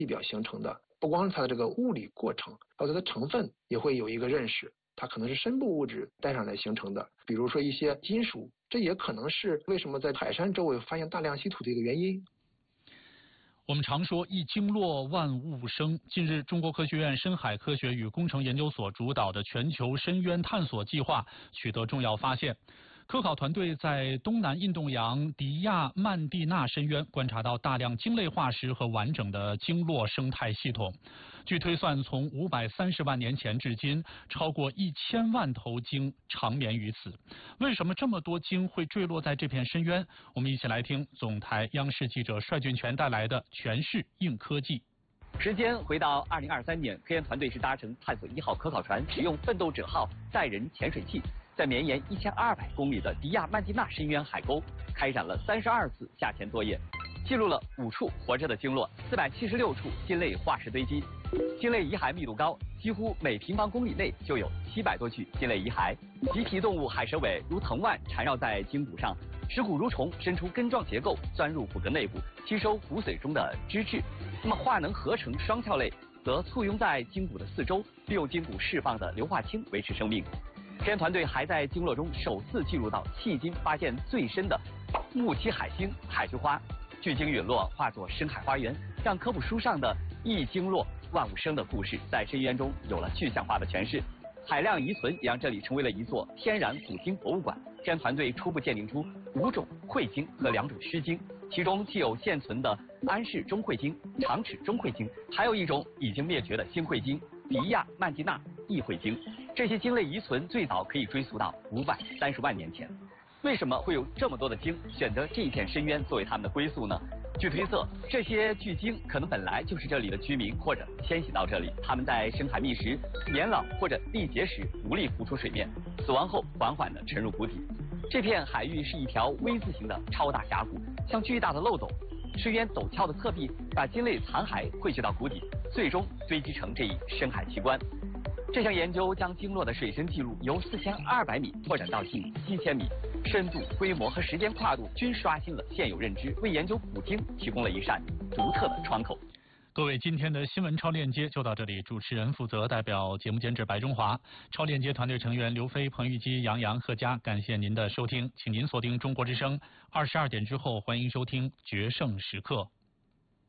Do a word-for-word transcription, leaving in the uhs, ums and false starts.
地表形成的，不光是它的这个物理过程，还有它的成分也会有一个认识，它可能是深部物质带上来形成的，比如说一些金属，这也可能是为什么在海山周围发现大量稀土的一个原因。 我们常说一经落万物生。近日，中国科学院深海科学与工程研究所主导的全球深渊探索计划取得重要发现。科考团队在东南印度洋迪亚曼蒂纳深渊观察到大量鲸类化石和完整的鲸落生态系统。据推算，从五百三十万年前至今，超过一千万头鲸长眠于此。为什么这么多鲸会坠落在这片深渊？我们一起来听总台央视记者帅俊全带来的全市硬科技。 时间回到二零二三年，科研团队是搭乘探索一号科考船，使用奋斗者号载人潜水器，在绵延一千二百公里的迪亚曼蒂纳深渊海沟开展了三十二次下潜作业，记录了五处活着的鲸落，四百七十六处鲸类化石堆积。鲸类遗骸密度高，几乎每平方公里内就有七百多具鲸类遗骸。棘皮动物海蛇尾如藤蔓缠绕在鲸骨上，食骨蠕虫伸出根状结构，钻入骨骼内部，吸收骨髓中的脂质。那么化能合成双壳类则簇拥在鲸骨的四周，利用鲸骨释放的硫化氢维持生命。科研团队还在鲸落中首次记录到迄今发现最深的木栖海星海菊花，巨鲸陨落化作深海花园，让科普书上的一鲸落万物生的故事在深渊中有了具象化的诠释。海量遗存也让这里成为了一座天然古鲸博物馆。科研团队初步鉴定出五种喙鲸和两种须鲸，其中既有现存的安氏中喙鲸、长齿中喙鲸，还有一种已经灭绝的新喙鲸迪亚曼蒂纳异喙鲸。这些鲸类遗存最早可以追溯到五百三十万年前。为什么会有这么多的鲸选择这一片深渊作为它们的归宿呢？据推测，这些巨鲸可能本来就是这里的居民，或者迁徙到这里。它们在深海觅食、年老或者历劫时无力浮出水面，死亡后缓缓地沉入谷底。这片海域是一条 V 字形的超大峡谷，像巨大的漏斗。深渊陡峭的侧壁把鲸类残骸汇聚到谷底，最终堆积成这一深海奇观。这项研究将鲸落的水深记录由四千二百米拓展到近七千米，深度、规模和时间跨度均刷新了现有认知，为研究古鲸提供了一扇独特的窗口。 各位，今天的新闻超链接就到这里，主持人负责，代表节目监制白中华，超链接团队成员刘飞、彭玉基、杨洋、贺佳，感谢您的收听，请您锁定中国之声，二十二点之后欢迎收听决胜时刻。